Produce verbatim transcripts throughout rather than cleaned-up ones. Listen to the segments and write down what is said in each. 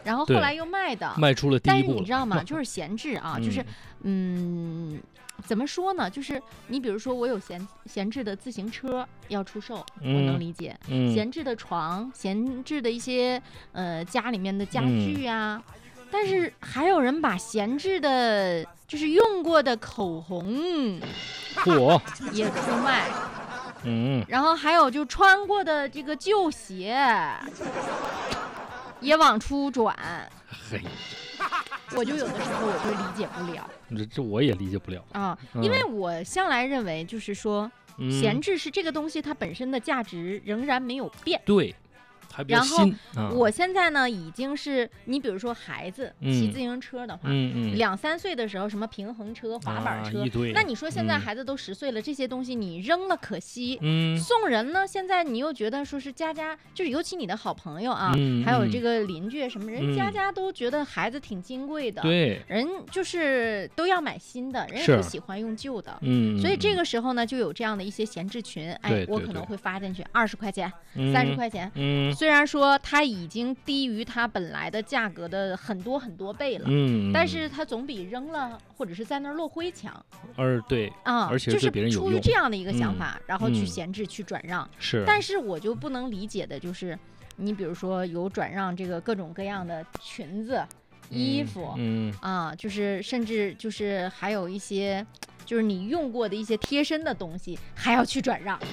然后后来又卖的， 迈出了第一步。 但是你知道吗？就是闲置啊，就是嗯。怎么说呢？就是你比如说，我有闲闲置的自行车要出售，嗯、我能理解。嗯、闲置的床，闲置的一些呃家里面的家具啊，嗯、但是还有人把闲置的，就是用过的口红， 嚯， 也出卖。 嗯， 然后还有就穿过的这个旧鞋，也往出转。 嘿。 我就有的时候我就理解不了， 这这我也理解不了啊，因为我向来认为就是说， 嗯、 闲置是这个东西它本身的价值仍然没有变， 对，还比较新。然后我现在呢，已经是你比如说孩子骑自行车的话， 嗯嗯、 两三岁的时候什么平衡车、滑板车， 啊、 那你说现在孩子都十岁了，嗯、这些东西你扔了可惜， 嗯， 送人呢，现在你又觉得说是家家就是尤其你的好朋友啊， 嗯、 还有这个邻居什么人，家家都觉得孩子挺金贵的， 对， 人就是都要买新的，人也不喜欢用旧的， 嗯， 所以这个时候呢，就有这样的一些闲置群，哎，我可能会发进去二十块钱、三十块钱， 嗯， 虽然说它已经低于它本来的价格的很多很多倍了， 嗯， 但是它总比扔了或者是在那儿落灰强。 而对啊、嗯， 而且对别人有用， 就是出于这样的一个想法， 嗯、 然后去闲置、嗯、去转让。 是， 但是我就不能理解的就是，你比如说有转让这个各种各样的裙子、衣服， 嗯，嗯啊，就是甚至就是还有一些。就是你用过的一些贴身的东西，还要去转让，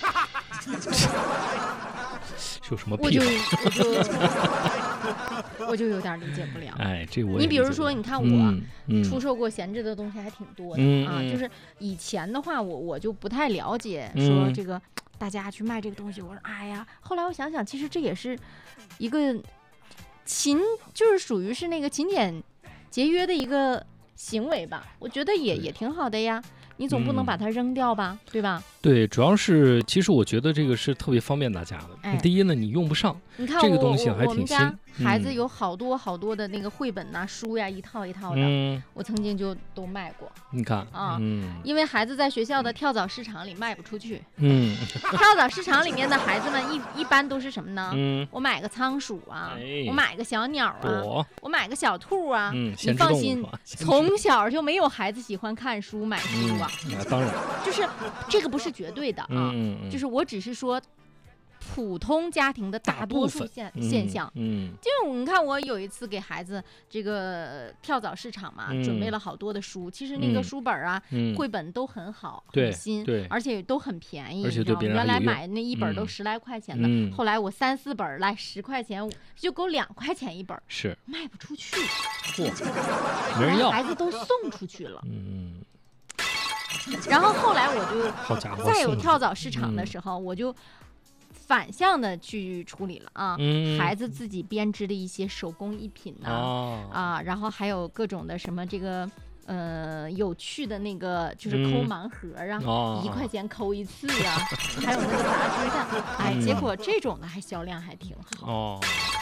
有什么我就我就我就有点理解不了。 哎，这我你比如说，你看我、 嗯嗯、 出售过闲置的东西还挺多的、 嗯、 啊。就是以前的话，我我就不太了解，说这个、嗯、大家去卖这个东西，我说哎呀。后来我想想，其实这也是一个勤，就是属于是那个勤俭节约的一个。行为吧，我觉得也也挺好的呀，你总不能把它扔掉吧，嗯、对吧？ 对，主要是其实我觉得这个是特别方便大家的。哎、第一呢，你用不上， 你看这个东西还挺新。 孩子有好多好多的那个绘本呐、啊、书呀，一套一套的， 嗯、 我曾经就都卖过。 你看啊， 嗯， 因为孩子在学校的跳蚤市场里卖不出去。 嗯， 跳蚤市场里面的孩子们一一般都是什么呢？ 嗯， 我买个仓鼠啊， 哎、 我买个小鸟啊， 我, 我买个小兔啊。 嗯， 你放心，从小就没有孩子喜欢看书买书啊。 嗯、啊当然， 就是这个不是绝对的啊， 嗯嗯、 就是我只是说。普通家庭的大多数现现象， 嗯， 就你看，我有一次给孩子这个跳蚤市场嘛， 嗯、 准备了好多的书，其实那个书本啊、 嗯、 绘本都很好， 对很新， 对， 而且都很便宜， 而且对别人原来买那一本都十来块钱的， 嗯、 后来我三四本来十块钱，就够两块钱一本， 是卖不出去， 嚯，没人要， 孩子都送出去了， 嗯。 然后后来我就， 好家伙， 再有跳蚤市场的时候， 嗯、 我就。反向的去处理了啊， 嗯、 孩子自己编织的一些手工艺品呐、啊， 哦、 啊，然后还有各种的什么这个呃有趣的那个就是抠盲盒啊， 嗯哦、 一块钱抠一次啊，还有那个杂志的，哎，结果这种的还销量还挺好哦，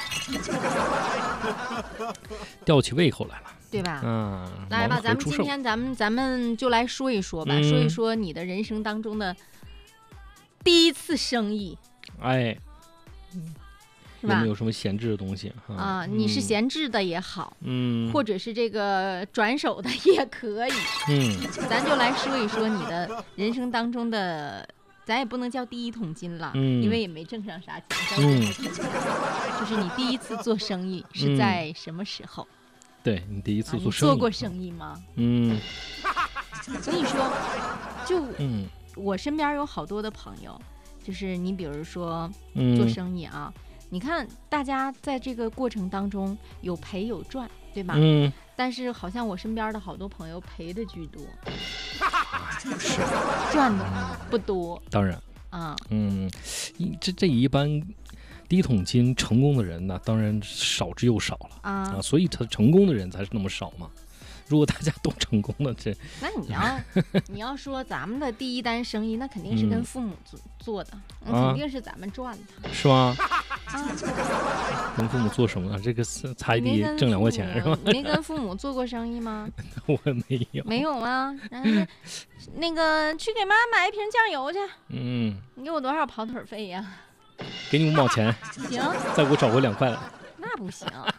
吊起胃口来了。 对吧？ 嗯， 来吧，咱们今天咱们咱们就来说一说吧， 嗯、 说一说你的人生当中的第一次生意。 哎， 是吧？ 有没有什么闲置的东西啊？ 啊，你是闲置的也好， 嗯， 或者是这个转手的也可以， 嗯， 咱就来说一说你的人生当中的，咱也不能叫第一桶金了， 嗯， 因为也没挣上啥钱， 嗯， 就是你第一次做生意是在什么时候？ 嗯、对你第一次做生意、 啊、你做过生意吗？ 嗯， 所以说，就嗯， 我身边有好多的朋友。就是你比如说做生意啊、嗯，你看大家在这个过程当中有赔有赚，对吧？ 嗯。 但是好像我身边的好多朋友赔的居多， 是赚的不多。 当然啊， 嗯，这这一般第一桶金成功的人呢，当然少之又少了 啊, 啊，所以他成功的人才是那么少嘛。如果大家都成功了，这那你要你要说咱们的第一单生意，那肯定是跟父母做、嗯、做的，那肯定是咱们赚的， 是吗？ 啊， 跟父母做什么？这个擦一地挣两块钱是吧？ 你没跟父母做过生意吗？ 我没有， 没有吗？然后那个去给妈买一瓶酱油去， 嗯， 你给我多少跑腿费呀？ 给你五毛钱， 行， 再给我找回两块来。 那不行。